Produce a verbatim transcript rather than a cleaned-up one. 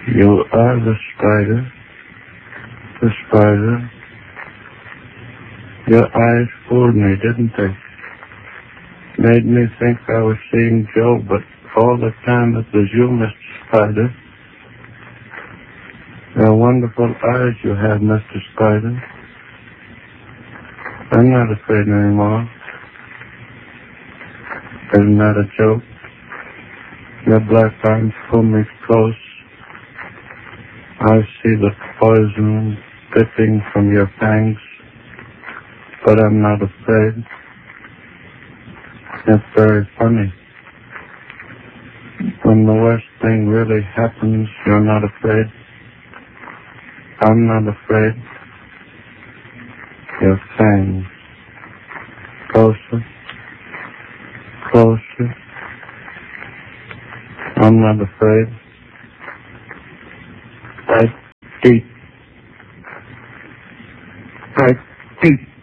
You are the spider, the spider. Your eyes fooled me, didn't they? Made me think I was seeing Joe, but all the time it was you, Mister Spider. They're wonderful eyes you have, Mister Spider. I'm not afraid anymore. Isn't that a joke? Your black arms pull me close. I see the poison dripping from your fangs, but I'm not afraid. It's very funny. When the worst thing really happens, you're not afraid. I'm not afraid. Your fangs. Closer. Closer. I'm not afraid. I deep. I deep.